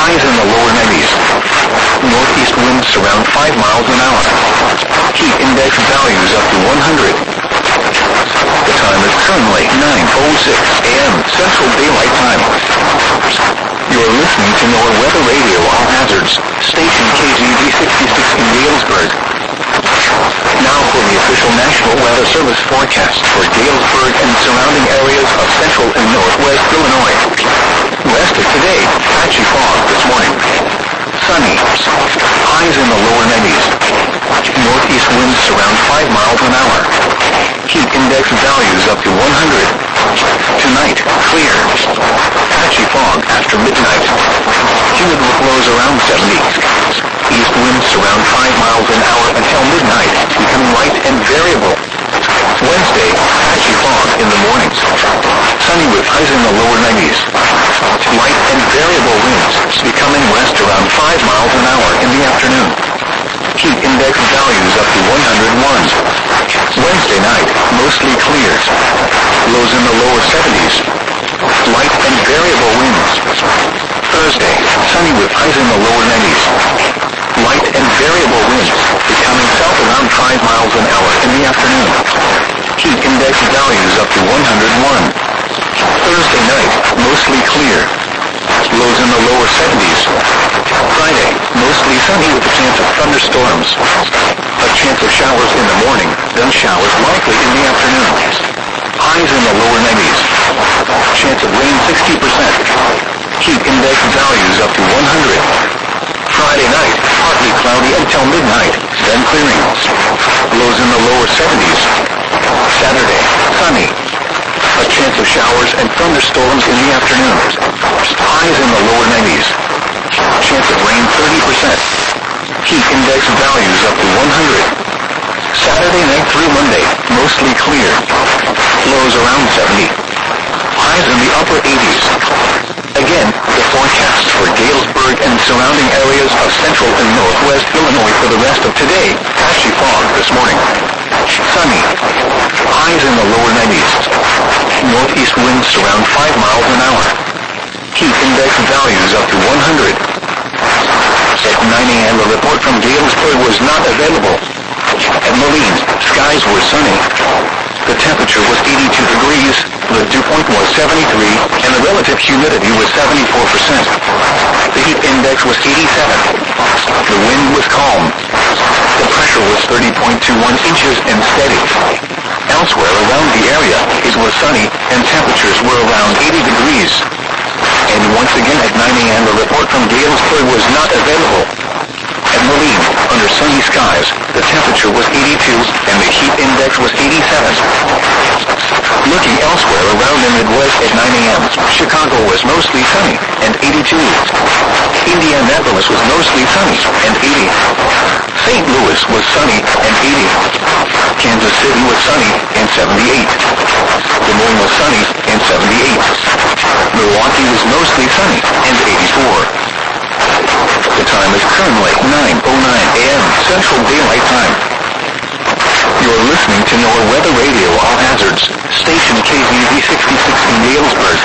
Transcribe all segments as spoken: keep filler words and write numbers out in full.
Highs in the lower nineties. Northeast winds around five miles an hour. Heat index values up to one hundred. The time is currently nine oh six a m Central Daylight Time. You're listening to NOAA Weather Radio All Hazards, station K Z V sixty-six in Galesburg. Now for the official National Weather Service forecast for Galesburg and surrounding areas of central and northwest Illinois. West of today, patchy fog this morning. Sunny. Highs in the lower nineties. Northeast winds around five miles an hour. Heat index values up to one hundred. Tonight, clear. Patchy fog after midnight. Humid with lows around seventy. East winds around five miles an hour until midnight, becoming light and variable. Wednesday, patchy fog in the mornings. Sunny with highs in the lower nineties. Light and variable winds, becoming west around five miles an hour in the afternoon. Heat index values up to one hundred one. Wednesday night, mostly clear. Lows in the lower seventies. Light and variable winds. Thursday, sunny with highs in the lower nineties. Light and variable winds, becoming south around five miles an hour in the afternoon. Heat index values up to one hundred one. Thursday night, mostly clear. Lows in the lower seventies. Friday, mostly sunny with a chance of thunderstorms. A chance of showers in the morning, then showers likely in the afternoon. Highs in the lower nineties. Chance of rain sixty percent. Heat index values up to one hundred. Friday night, partly cloudy until midnight, then clearing. Lows in the lower seventies. Saturday, sunny. A chance of showers and thunderstorms in the afternoon. Highs in the lower nineties. Chance of rain thirty percent. Heat index values up to one hundred. Saturday night through Monday, mostly clear. Lows around seventy. Highs in the upper eighties. Again, the forecast for Galesburg and surrounding areas of central and northwest Illinois for the rest of today. Patchy fog this morning. Sunny. Highs in the lower nineties. Northeast winds around five miles an hour. Heat index values up to one hundred. At nine a m a report from Galesburg was not available. At Moline, skies were sunny. The temperature was eighty-two degrees, the dew point was seventy-three, and the relative humidity was seventy-four percent. The heat index was eighty-seven. The wind was calm. The pressure was thirty point two one inches and steady. Elsewhere around the area, it was sunny and temperatures were around eighty degrees. And once again at nine a m a report from Galesburg was not available. At Moline, under sunny skies, the temperature was eighty-two and the heat index was eighty-seven. Looking elsewhere around the Midwest at nine a m, Chicago was mostly sunny and eighty-two. Indianapolis was mostly sunny and eighty. Saint Louis was sunny and eighty. Kansas City was sunny and seventy-eight. Des Moines was sunny and seventy-eight. Milwaukee was mostly sunny and eighty-four. The time is currently nine oh nine a m Central Daylight Time. You're listening to NOAA Weather Radio All Hazards, station K Z V sixty-six in Galesburg.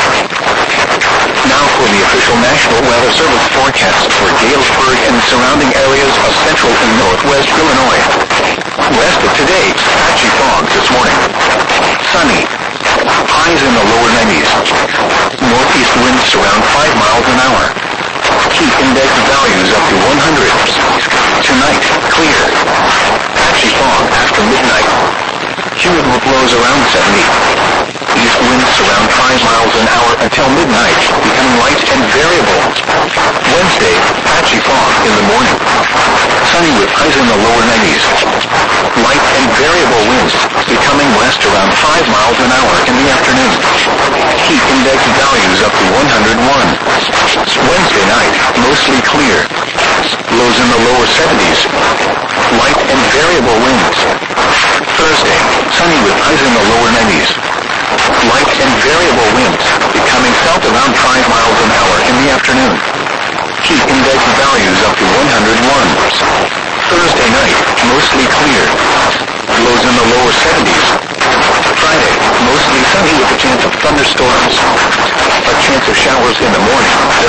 Now for the official National Weather Service forecast for Galesburg and surrounding areas of central and northwest Illinois. West of today, patchy fog this morning. Sunny. Highs in the lower nineties. Northeast winds around five miles an hour. Heat index values up to one hundred. Tonight, clear. Patchy fog after midnight. Humid with lows around seventy. East winds around five miles an hour until midnight, becoming light and variable. Wednesday, patchy fog in the morning. Sunny with highs in the lower nineties. Light and variable winds, becoming west around five miles an hour in the afternoon. Heat index values up to one hundred one. Wednesday night, mostly clear. Lows in the lower seventies. Light and variable winds. Thursday, sunny with highs in the lower nineties. Light and variable winds, becoming south around five miles an hour in the afternoon. Heat index values up to one hundred one. Thursday night, mostly clear. Lows in the lower seventies. Friday, mostly sunny with a chance of thunderstorms. A chance of showers in the morning, then